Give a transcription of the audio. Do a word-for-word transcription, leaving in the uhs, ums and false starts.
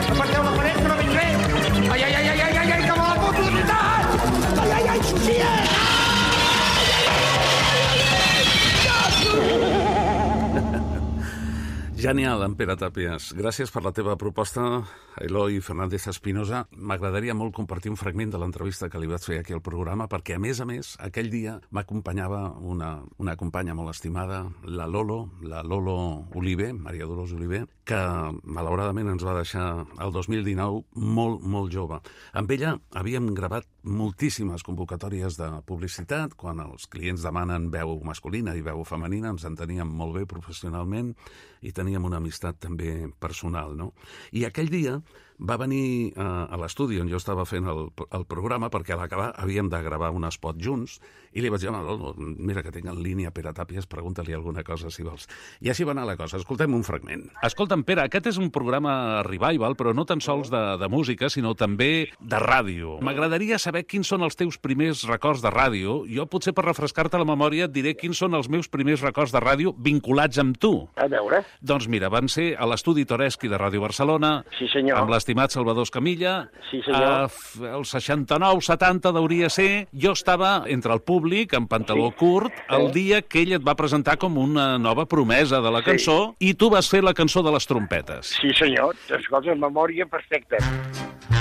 Aparteu la paret, que no veig res! Ai, ai, ai, ai, ai, ai, ai, que me la foto de veritat! Ai, ai, ai, Susia! Genial, en Pere Tàpies. Gràcies per la teva proposta, Eloi Fernández Espinosa. M'agradaria molt compartir un fragment de l'entrevista que li vaig fer aquí al programa, perquè, a més a més, aquell dia m'acompanyava una, una companya molt estimada, la Lolo, la Lolo Oliver, Maria Dolors Oliver, que malauradament ens va deixar el dos mil dinou molt, molt jove. Amb ella havíem gravat moltíssimes convocatòries de publicitat, quan els clients demanen veu masculina i veu femenina, ens enteníem molt bé professionalment i teníem una amistat també personal, no? I aquell dia va venir eh, a l'estudi on jo estava fent el, el programa, perquè a l'acabar havíem de gravar un spot junts, i li vaig dir, oh, mira que tinc en línia Pere Tàpies, pregunta-li alguna cosa si vols. I així va anar la cosa. Escoltem un fragment. Escolta'm, Pere, aquest és un programa revival, però no tan sols de, de música, sinó també de ràdio. M'agradaria saber quins són els teus primers records de ràdio. Jo, potser per refrescar-te la memòria, et diré quins són els meus primers records de ràdio vinculats amb tu. A veure. Doncs mira, van ser a l'estudi Toreschi de Ràdio Barcelona, Sí, senyor. amb l'estimat Salvador Escamilla. Sí, senyor. Uh, el seixanta-nou setanta deuria ser. Jo estava entre el públic, amb pantaló Sí. curt, el dia que ell et va presentar com una nova promesa de la Sí. cançó, i tu vas fer la cançó de les trompetes. Sí, senyor. Les coses, memòria perfecta.